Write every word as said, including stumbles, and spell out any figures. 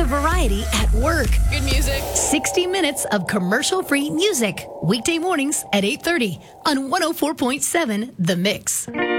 variety at work. Good music. sixty minutes of commercial-free music. Weekday mornings at eight thirty on one oh four point seven The Mix.